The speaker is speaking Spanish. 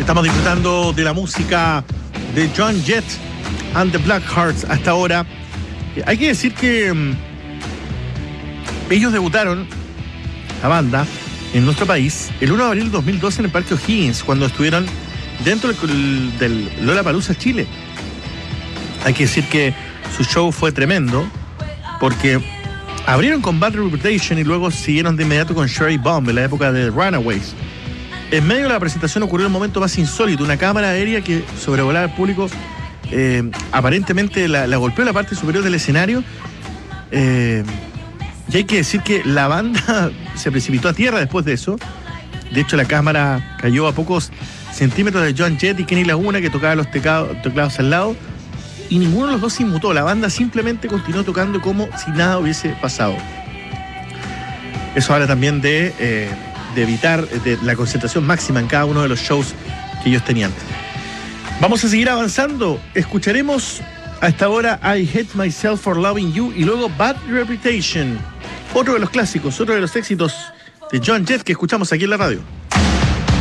Estamos disfrutando de la música de Joan Jett and the Blackhearts hasta ahora. Hay que decir que ellos debutaron, la banda, en nuestro país el 1 de abril de 2012 en el Parque O'Higgins, cuando estuvieron dentro del Lollapalooza Chile. Hay que decir que su show fue tremendo, porque abrieron con Bad Reputation y luego siguieron de inmediato con Cherry Bomb en la época de Runaways. En medio de la presentación ocurrió el momento más insólito: una cámara aérea que sobrevolaba al público, aparentemente la golpeó en la parte superior del escenario, y hay que decir que la banda se precipitó a tierra después de eso. De hecho, la cámara cayó a pocos centímetros de Joan Jett y Kenny Laguna, que tocaba los teclados al lado, y ninguno de los dos se inmutó. La banda simplemente continuó tocando como si nada hubiese pasado. Eso habla también de evitar de la concentración máxima en cada uno de los shows que ellos tenían. Vamos a seguir avanzando. Escucharemos a esta hora I Hate Myself for Loving You y luego Bad Reputation, otro de los clásicos, otro de los éxitos de Joan Jett que escuchamos aquí en la radio.